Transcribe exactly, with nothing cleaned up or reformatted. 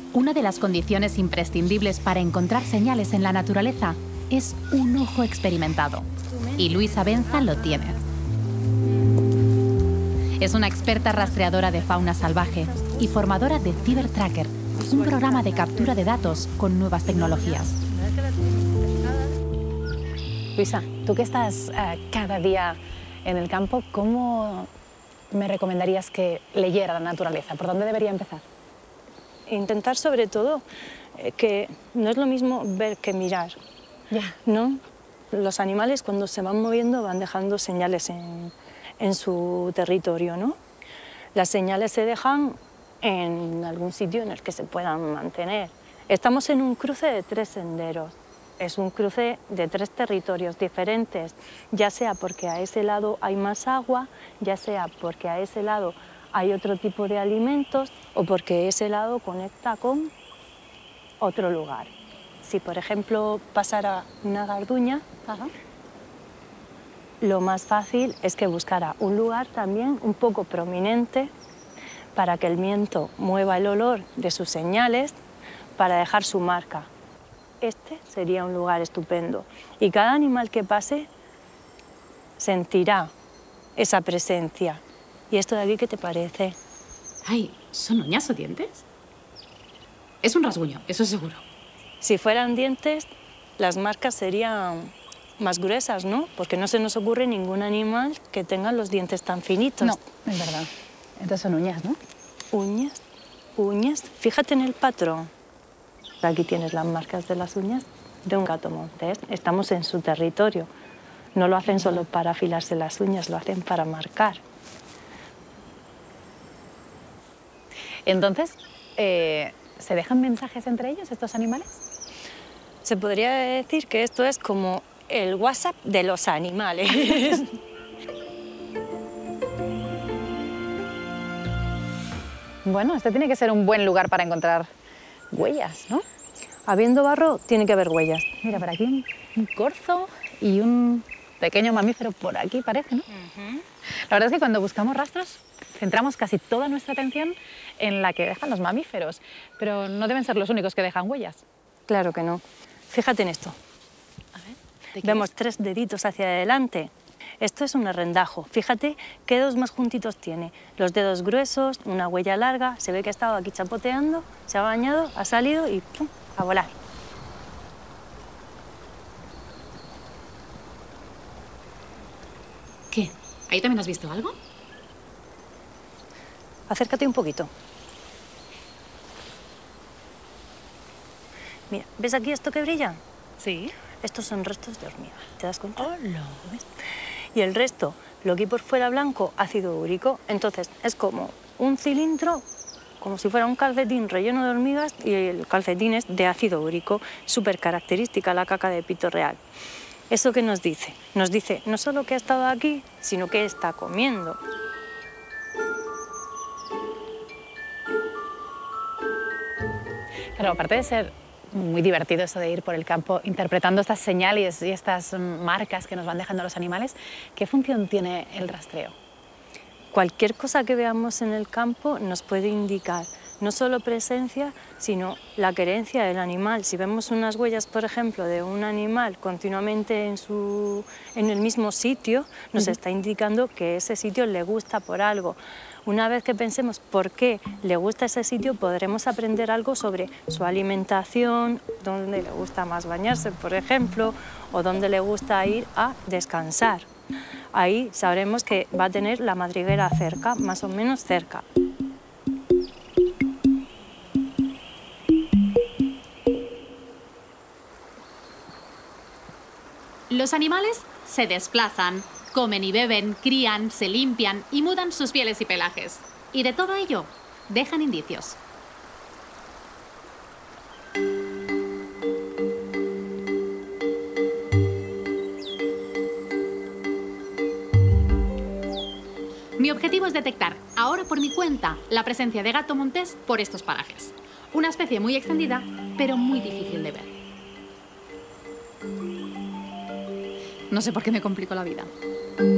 Una de las condiciones imprescindibles para encontrar señales en la naturaleza es un ojo experimentado. Y Luisa Benza lo tiene. Es una experta rastreadora de fauna salvaje y formadora de CyberTracker, un programa de captura de datos con nuevas tecnologías. Luisa, tú que estás uh, cada día en el campo, ¿cómo me recomendarías que leyera la naturaleza? ¿Por dónde debería empezar? Intentar sobre todo eh, que no es lo mismo ver que mirar, Ya. ¿no? Los animales cuando se van moviendo van dejando señales en, en su territorio, ¿no? Las señales se dejan en algún sitio en el que se puedan mantener. Estamos en un cruce de tres senderos. Es un cruce de tres territorios diferentes, ya sea porque a ese lado hay más agua, ya sea porque a ese lado hay otro tipo de alimentos o porque ese lado conecta con otro lugar. Si, por ejemplo, pasara una garduña, Ajá. lo más fácil es que buscara un lugar también un poco prominente para que el viento mueva el olor de sus señales para dejar su marca. Este sería un lugar estupendo y cada animal que pase sentirá esa presencia. ¿Y esto de aquí qué te parece? Ay, ¿son uñas o dientes? Es un rasguño, eso seguro. Si fueran dientes, las marcas serían más gruesas, ¿no? Porque no se nos ocurre ningún animal que tenga los dientes tan finitos. No, es verdad. Entonces son uñas, ¿no? Uñas, uñas. Fíjate en el patrón. Aquí tienes las marcas de las uñas de un gato montés. Estamos en su territorio. No lo hacen solo para afilarse las uñas, lo hacen para marcar. Entonces, eh, ¿se dejan mensajes entre ellos estos animales? Se podría decir que esto es como el WhatsApp de los animales. Bueno, este tiene que ser un buen lugar para encontrar huellas, ¿no? Habiendo barro, tiene que haber huellas. Mira, por aquí un, un corzo y un pequeño mamífero por aquí, parece, ¿no? Uh-huh. La verdad es que cuando buscamos rastros, centramos casi toda nuestra atención en la que dejan los mamíferos, pero no deben ser los únicos que dejan huellas. Claro que no. Fíjate en esto. A ver, ¿de qué Vemos es? tres deditos hacia adelante. Esto es un arrendajo. Fíjate qué dedos más juntitos tiene. Los dedos gruesos, una huella larga. Se ve que ha estado aquí chapoteando, se ha bañado, ha salido y ¡pum!, a volar. ¿Qué? ¿Ahí también has visto algo? Acércate un poquito. Mira, ¿ves aquí esto que brilla? Sí. Estos son restos de hormiga. ¿Te das cuenta? Hola. Y el resto, lo que hay por fuera blanco, ácido úrico. Entonces, es como un cilindro, como si fuera un calcetín relleno de hormigas y el calcetín es de ácido úrico, súper característica la caca de pito real. ¿Eso qué nos dice? Nos dice no solo que ha estado aquí, sino que está comiendo. Claro, aparte de ser muy divertido eso de ir por el campo interpretando estas señales y estas marcas que nos van dejando los animales, ¿qué función tiene el rastreo? Cualquier cosa que veamos en el campo nos puede indicar no solo presencia, sino la querencia del animal. Si vemos unas huellas, por ejemplo, de un animal continuamente en, su, en el mismo sitio, nos uh-huh. está indicando que ese sitio le gusta por algo. Una vez que pensemos por qué le gusta ese sitio, podremos aprender algo sobre su alimentación, dónde le gusta más bañarse, por ejemplo, o dónde le gusta ir a descansar. Ahí sabremos que va a tener la madriguera cerca, más o menos cerca. Los animales se desplazan, comen y beben, crían, se limpian y mudan sus pieles y pelajes. Y de todo ello, dejan indicios. Mi objetivo es detectar, ahora por mi cuenta, la presencia de gato montés por estos parajes. Una especie muy extendida, pero muy difícil de ver. No sé por qué me complico la vida.